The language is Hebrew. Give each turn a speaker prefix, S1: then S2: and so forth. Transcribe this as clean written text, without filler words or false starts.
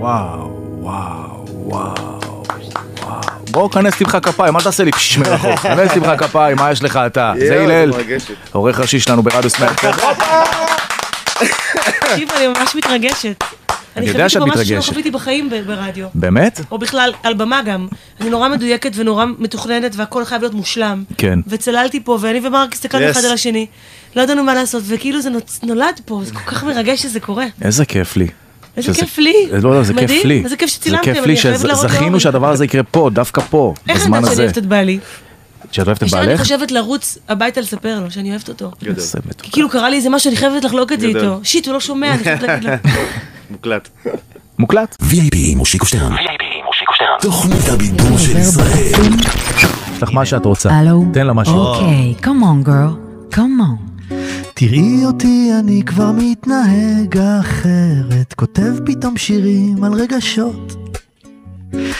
S1: וואו, וואו, וואו. בואו כנס למך כפיים, אל תעשה לי פשמי רחוק. כנס למך כפיים, מה יש לך אתה? זה הלל, עורך ראשי שלנו ברדיו סמאק.
S2: תקשיב, אני ממש מתרגשת.
S1: אני יודע שאת מתרגשת.
S2: אני חוויתי שלא חוויתי בחיים ברדיו.
S1: באמת?
S2: או בכלל, על במה גם. אני נורא מדויקת ונורא מתוכננת, והכל חייב להיות מושלם.
S1: כן.
S2: וצללתי פה, ואני ומרק הסתכלנו אחד על השני. לא ידענו מה לעשות, וכאילו זה נולד פה, זה כל כך מרגש שזה קורה.
S1: איזה כיף לי.
S2: איזה כיף לי.
S1: לא, זה כיף לי.
S2: איזה כיף שצילמתם.
S1: זה כיף לי שזכינו שהדבר הזה יקרה פה, דווקא פה, בזמן הזה.
S2: איך אני אוהבת את בעלי?
S1: שאת אוהבת את בעלך?
S2: אני חושבת לרוץ הביתה לספר לו שאני אוהבת אותו.
S1: גדול.
S2: כי כאילו קרה לי איזה משהו, אני חייבת לחלוק את זה איתו. שיט, הוא לא שומע, אני חייבת להגיד לה.
S3: מוקלט.
S1: מוקלט?
S4: VIP מושיקו שטרן. תוכנית הבידור של ישראל.
S1: יש לך מה שאת רוצה.
S5: הלו?
S1: תן לה משהו.
S5: אוקיי, come on girl, come on.
S6: תראי אותי, אני כבר מתנהג אחרת, כותב פתאום שירים על רגשות.